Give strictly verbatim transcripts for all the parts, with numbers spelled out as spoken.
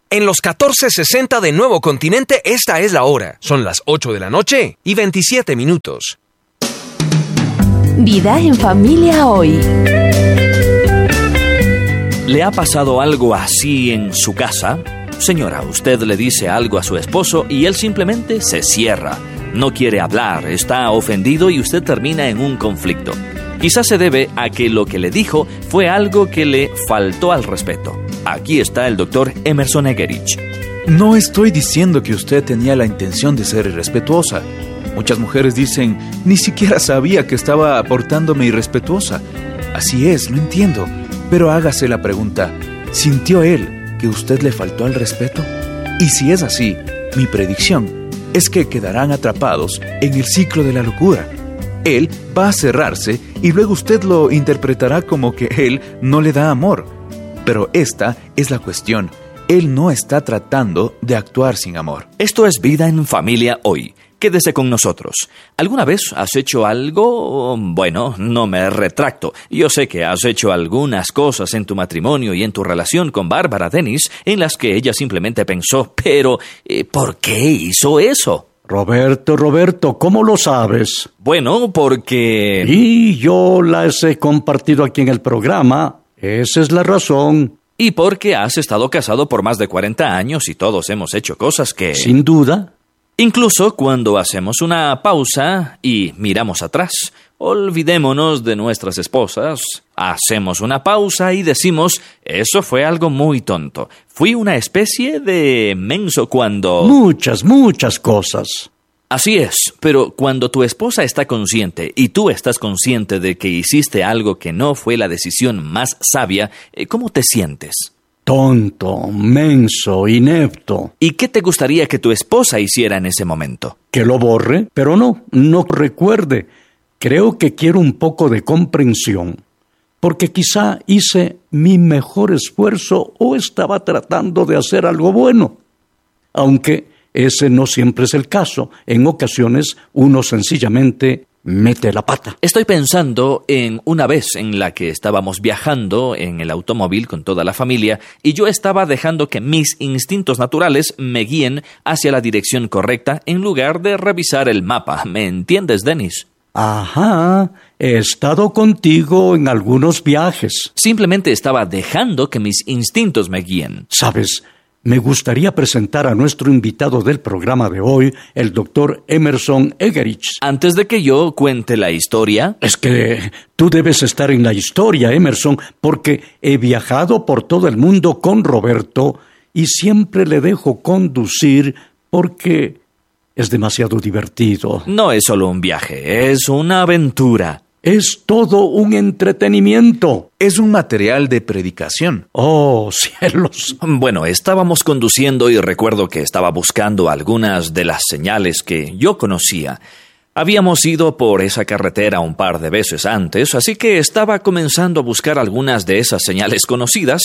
En los catorce sesenta de Nuevo Continente, esta es la hora. Son las ocho de la noche y veintisiete minutos. Vida en familia hoy. ¿Le ha pasado algo así en su casa? Señora, usted le dice algo a su esposo y él simplemente se cierra. No quiere hablar, está ofendido y usted termina en un conflicto. Quizás se debe a que lo que le dijo fue algo que le faltó al respeto. Aquí está el doctor Emerson Egerich. No estoy diciendo que usted tenía la intención de ser irrespetuosa. Muchas mujeres dicen, ni siquiera sabía que estaba portándome irrespetuosa. Así es, lo entiendo. Pero hágase la pregunta, ¿sintió él que usted le faltó al respeto? Y si es así, mi predicción es que quedarán atrapados en el ciclo de la locura. Él va a cerrarse y luego usted lo interpretará como que él no le da amor. Pero esta es la cuestión. Él no está tratando de actuar sin amor. Esto es Vida en Familia hoy. Quédese con nosotros. ¿Alguna vez has hecho algo? Bueno, no me retracto. Yo sé que has hecho algunas cosas en tu matrimonio y en tu relación con Bárbara Dennis en las que ella simplemente pensó, pero eh, ¿por qué hizo eso? Roberto, Roberto, ¿cómo lo sabes? Bueno, porque... Y yo las he compartido aquí en el programa. Esa es la razón. Y porque has estado casado por más de cuarenta años y todos hemos hecho cosas que... Sin duda. Incluso cuando hacemos una pausa y miramos atrás, olvidémonos de nuestras esposas, hacemos una pausa y decimos, eso fue algo muy tonto. Fui una especie de menso cuando... Muchas, muchas cosas. Así es, pero cuando tu esposa está consciente y tú estás consciente de que hiciste algo que no fue la decisión más sabia, ¿cómo te sientes? Tonto, menso, inepto. ¿Y qué te gustaría que tu esposa hiciera en ese momento? Que lo borre, pero no, no recuerde. Creo que quiero un poco de comprensión, porque quizá hice mi mejor esfuerzo o estaba tratando de hacer algo bueno. Aunque ese no siempre es el caso. En ocasiones uno sencillamente mete la pata. Estoy pensando en una vez en la que estábamos viajando en el automóvil con toda la familia y yo estaba dejando que mis instintos naturales me guíen hacia la dirección correcta en lugar de revisar el mapa. ¿Me entiendes, Dennis? Ajá, he estado contigo en algunos viajes. Simplemente estaba dejando que mis instintos me guíen. ¿Sabes? Me gustaría presentar a nuestro invitado del programa de hoy, el doctor Emerson Egerich. Antes de que yo cuente la historia... Es que tú debes estar en la historia, Emerson, porque he viajado por todo el mundo con Roberto y siempre le dejo conducir porque es demasiado divertido. No es solo un viaje, es una aventura. Es todo un entretenimiento. Es un material de predicación. ¡Oh, cielos! Bueno, estábamos conduciendo y recuerdo que estaba buscando algunas de las señales que yo conocía. Habíamos ido por esa carretera un par de veces antes, así que estaba comenzando a buscar algunas de esas señales conocidas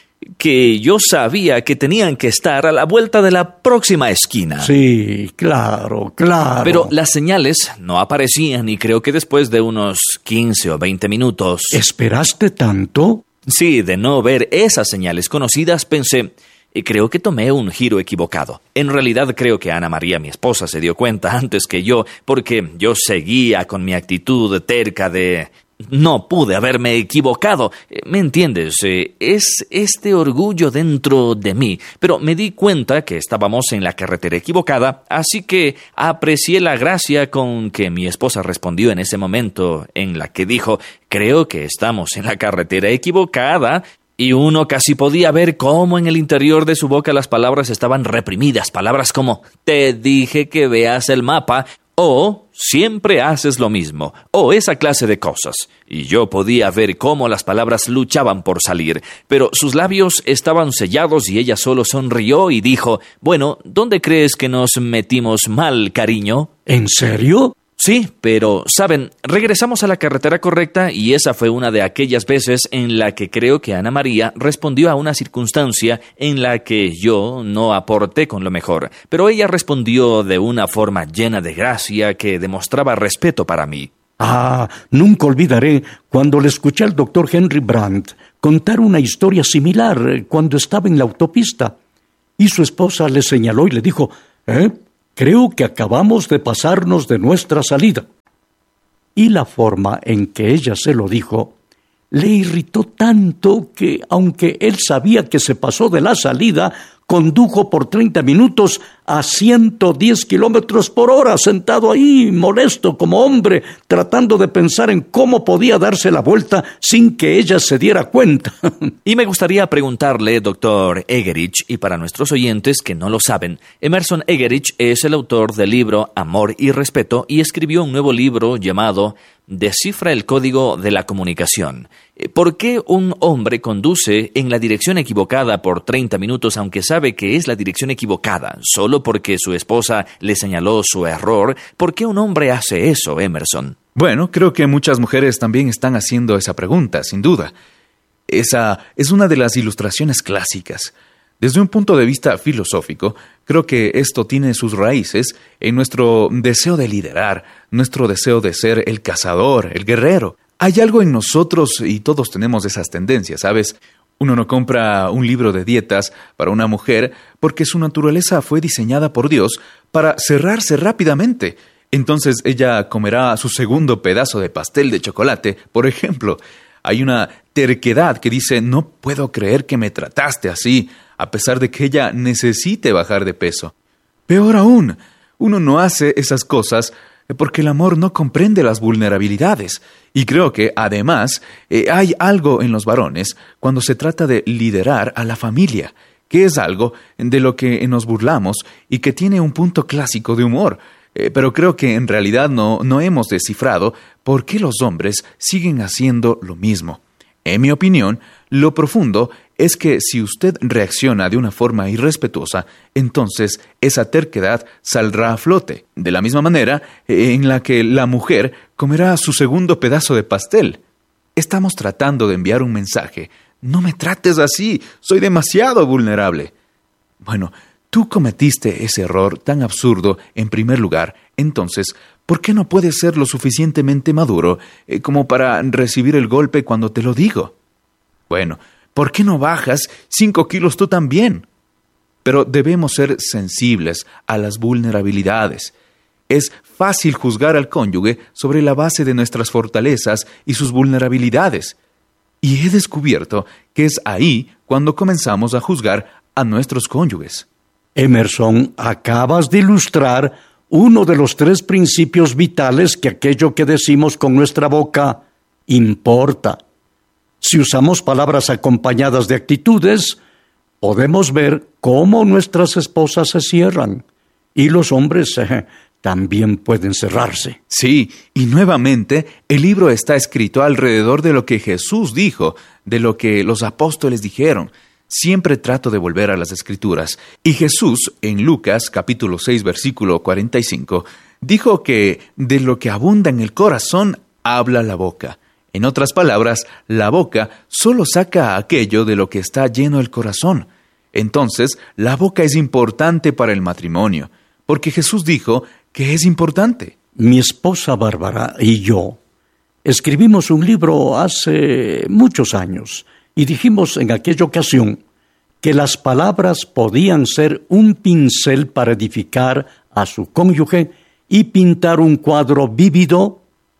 que yo sabía que tenían que estar a la vuelta de la próxima esquina. Sí, claro, claro. Pero las señales no aparecían y creo que después de unos quince o veinte minutos... ¿Esperaste tanto? Sí, de no ver esas señales conocidas pensé, y creo que tomé un giro equivocado. En realidad creo que Ana María, mi esposa, se dio cuenta antes que yo, porque yo seguía con mi actitud terca de... No pude haberme equivocado. ¿Me entiendes? Es este orgullo dentro de mí. Pero me di cuenta que estábamos en la carretera equivocada, así que aprecié la gracia con que mi esposa respondió en ese momento, en la que dijo, creo que estamos en la carretera equivocada. Y uno casi podía ver cómo en el interior de su boca las palabras estaban reprimidas. Palabras como, te dije que veas el mapa, o siempre haces lo mismo, o esa clase de cosas. Y yo podía ver cómo las palabras luchaban por salir, pero sus labios estaban sellados y ella solo sonrió y dijo, bueno, ¿dónde crees que nos metimos mal, cariño? ¿En serio? Sí, pero, ¿saben? Regresamos a la carretera correcta y esa fue una de aquellas veces en la que creo que Ana María respondió a una circunstancia en la que yo no aporté con lo mejor, pero ella respondió de una forma llena de gracia que demostraba respeto para mí. Ah, nunca olvidaré cuando le escuché al doctor Henry Brandt contar una historia similar cuando estaba en la autopista. y su esposa le señaló y le dijo: «¿Eh? Creo que acabamos de pasarnos de nuestra salida». Y la forma en que ella se lo dijo le irritó tanto que, aunque él sabía que se pasó de la salida, condujo por treinta minutos a ciento diez kilómetros por hora, sentado ahí, molesto como hombre, tratando de pensar en cómo podía darse la vuelta sin que ella se diera cuenta. Y me gustaría preguntarle, doctor Egerich, y para nuestros oyentes que no lo saben, Emerson Egerich es el autor del libro Amor y Respeto y escribió un nuevo libro llamado Descifra el Código de la Comunicación. ¿Por qué un hombre conduce en la dirección equivocada por treinta minutos aunque sabe que es la dirección equivocada? ¿Solo porque su esposa le señaló su error? ¿Por qué un hombre hace eso, Emerson? Bueno, creo que muchas mujeres también están haciendo esa pregunta, sin duda. Esa es una de las ilustraciones clásicas. Desde un punto de vista filosófico, creo que esto tiene sus raíces en nuestro deseo de liderar, nuestro deseo de ser el cazador, el guerrero. Hay algo en nosotros y todos tenemos esas tendencias, ¿sabes? Uno no compra un libro de dietas para una mujer porque su naturaleza fue diseñada por Dios para cerrarse rápidamente. Entonces ella comerá su segundo pedazo de pastel de chocolate, por ejemplo. Hay una terquedad que dice: no puedo creer que me trataste así, a pesar de que ella necesite bajar de peso. Peor aún, uno no hace esas cosas porque el amor no comprende las vulnerabilidades. Y creo que, además, eh, hay algo en los varones cuando se trata de liderar a la familia, que es algo de lo que nos burlamos y que tiene un punto clásico de humor. Eh, pero creo que en realidad no, no hemos descifrado por qué los hombres siguen haciendo lo mismo. En mi opinión, lo profundo es que si usted reacciona de una forma irrespetuosa, entonces esa terquedad saldrá a flote, de la misma manera en la que la mujer comerá su segundo pedazo de pastel. Estamos tratando de enviar un mensaje: no me trates así, soy demasiado vulnerable. Bueno, tú cometiste ese error tan absurdo en primer lugar, entonces, ¿por qué no puedes ser lo suficientemente maduro eh, como para recibir el golpe cuando te lo digo? Bueno, ¿por qué no bajas cinco kilos tú también? Pero debemos ser sensibles a las vulnerabilidades. Es fácil juzgar al cónyuge sobre la base de nuestras fortalezas y sus vulnerabilidades. Y he descubierto que es ahí cuando comenzamos a juzgar a nuestros cónyuges. Emerson, acabas de ilustrar uno de los tres principios vitales que aquello que decimos con nuestra boca importa. Si usamos palabras acompañadas de actitudes, podemos ver cómo nuestras esposas se cierran. Y los hombres eh, también pueden cerrarse. Sí, y nuevamente el libro está escrito alrededor de lo que Jesús dijo, de lo que los apóstoles dijeron. Siempre trato de volver a las Escrituras. Y Jesús, en Lucas capítulo seis, versículo cuarenta y cinco, dijo que de lo que abunda en el corazón habla la boca. En otras palabras, la boca solo saca aquello de lo que está lleno el corazón. Entonces, la boca es importante para el matrimonio, porque Jesús dijo que es importante. Mi esposa Bárbara y yo escribimos un libro hace muchos años y dijimos en aquella ocasión que las palabras podían ser un pincel para edificar a su cónyuge y pintar un cuadro vívido,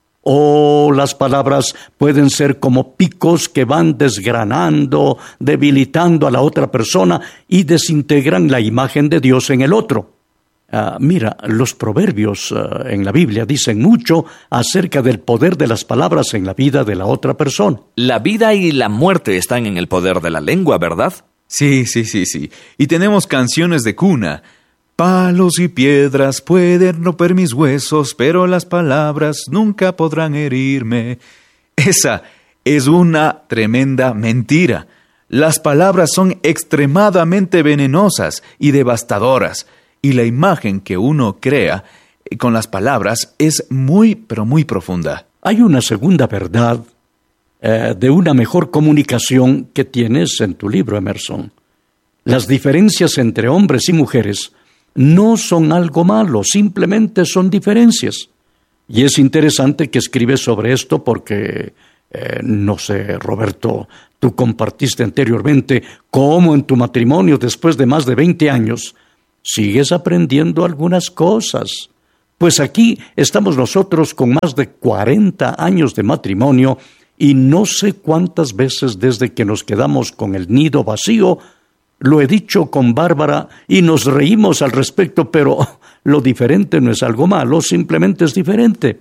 o las palabras pueden ser como picos que van desgranando, debilitando a la otra persona y desintegran la imagen de Dios en el otro. Uh, mira, los proverbios uh, en la Biblia dicen mucho acerca del poder de las palabras en la vida de la otra persona. La vida y la muerte están en el poder de la lengua, ¿verdad? Sí, sí, sí, sí. Y tenemos canciones de cuna. Palos y piedras pueden romper mis huesos, pero las palabras nunca podrán herirme. Esa es una tremenda mentira. Las palabras son extremadamente venenosas y devastadoras, y la imagen que uno crea con las palabras es muy, pero muy profunda. Hay una segunda verdad eh, de una mejor comunicación que tienes en tu libro, Emerson. Las diferencias entre hombres y mujeres no son algo malo, simplemente son diferencias. Y es interesante que escribes sobre esto porque Eh, no sé, Roberto, tú compartiste anteriormente cómo en tu matrimonio, después de más de veinte años, sigues aprendiendo algunas cosas. Pues aquí estamos nosotros con más de cuarenta años de matrimonio y no sé cuántas veces desde que nos quedamos con el nido vacío, lo he dicho con Bárbara y nos reímos al respecto, pero lo diferente no es algo malo, simplemente es diferente.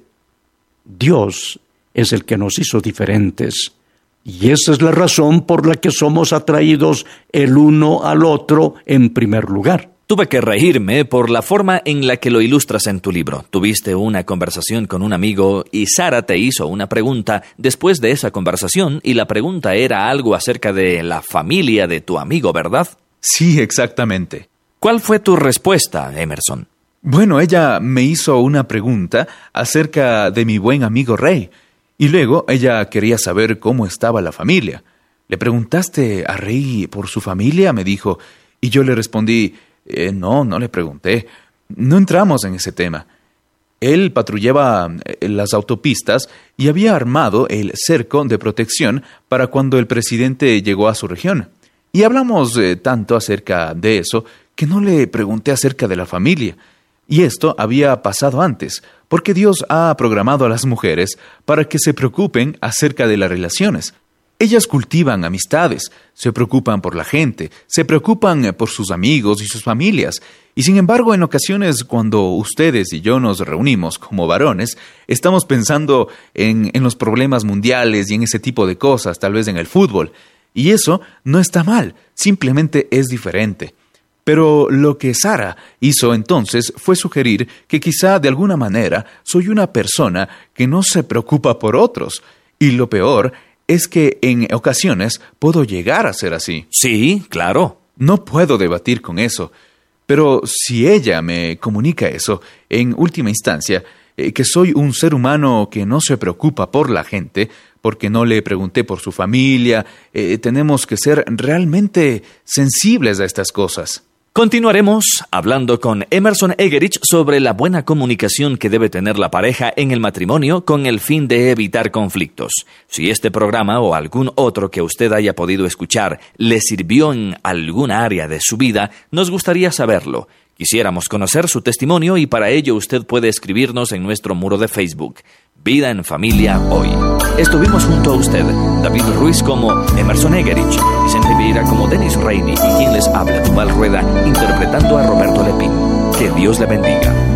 Dios es el que nos hizo diferentes. Y esa es la razón por la que somos atraídos el uno al otro en primer lugar. Tuve que reírme por la forma en la que lo ilustras en tu libro. Tuviste una conversación con un amigo y Sara te hizo una pregunta después de esa conversación y la pregunta era algo acerca de la familia de tu amigo, ¿verdad? Sí, exactamente. ¿Cuál fue tu respuesta, Emerson? Bueno, ella me hizo una pregunta acerca de mi buen amigo Ray y luego ella quería saber cómo estaba la familia. ¿Le preguntaste a Ray por su familia?, me dijo, y yo le respondí, Eh, no, no le pregunté. No entramos en ese tema. Él patrullaba las autopistas y había armado el cerco de protección para cuando el presidente llegó a su región. Y hablamos eh, tanto acerca de eso que no le pregunté acerca de la familia. Y esto había pasado antes, porque Dios ha programado a las mujeres para que se preocupen acerca de las relaciones. Ellas cultivan amistades, se preocupan por la gente, se preocupan por sus amigos y sus familias. Y sin embargo, en ocasiones cuando ustedes y yo nos reunimos como varones, estamos pensando en, en los problemas mundiales y en ese tipo de cosas, tal vez en el fútbol. Y eso no está mal, simplemente es diferente. Pero lo que Sara hizo entonces fue sugerir que quizá de alguna manera soy una persona que no se preocupa por otros. Y lo peor es que en ocasiones puedo llegar a ser así. Sí, claro. No puedo debatir con eso. Pero si ella me comunica eso, en última instancia, eh, que soy un ser humano que no se preocupa por la gente, porque no le pregunté por su familia, eh, tenemos que ser realmente sensibles a estas cosas. Continuaremos hablando con Emerson Egerich sobre la buena comunicación que debe tener la pareja en el matrimonio con el fin de evitar conflictos. Si este programa o algún otro que usted haya podido escuchar le sirvió en alguna área de su vida, nos gustaría saberlo. Quisiéramos conocer su testimonio y para ello usted puede escribirnos en nuestro muro de Facebook. Vida en Familia Hoy. Estuvimos junto a usted, David Ruiz como Emerson Egerich, Vicente Vieira como Dennis Reini y quien les habla, Duval Rueda, interpretando a Roberto Lepín. Que Dios le bendiga.